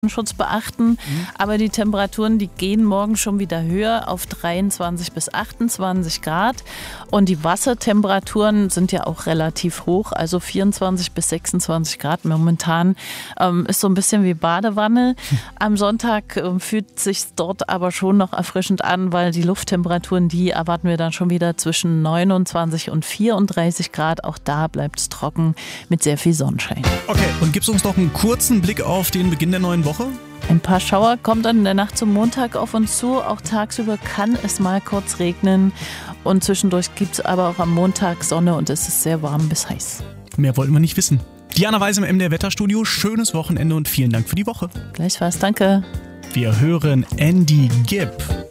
Schutz beachten, aber die Temperaturen, die gehen morgen schon wieder höher auf 23 bis 28 Grad und die Wassertemperaturen sind ja auch relativ hoch, also 24 bis 26 Grad momentan, ist so ein bisschen wie Badewanne. Am Sonntag fühlt sich dort aber schon noch erfrischend an, weil die Lufttemperaturen, die erwarten wir dann schon wieder zwischen 29 und 34 Grad, auch da bleibt es trocken mit sehr viel Sonnenschein. Okay, und gibst uns noch einen kurzen Blick auf den Beginn der neuen Woche? Ein paar Schauer kommt dann in der Nacht zum Montag auf uns zu. Auch tagsüber kann es mal kurz regnen. Und zwischendurch gibt es aber auch am Montag Sonne und es ist sehr warm bis heiß. Mehr wollten wir nicht wissen. Diana Weise im MDR Wetterstudio. Schönes Wochenende und vielen Dank für die Woche. Gleichfalls, danke. Wir hören Andy Gibb.